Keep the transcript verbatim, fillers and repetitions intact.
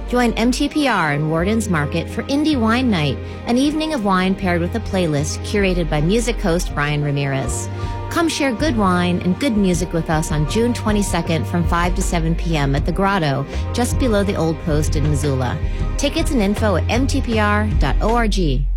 Join M T P R in Warden's Market for Indie Wine Night, an evening of wine paired with a playlist curated by music host Brian Ramirez. Come share good wine and good music with us on June twenty-second from five to seven p.m. at the Grotto, just below the Old Post in Missoula. Tickets and info at m t p r dot org.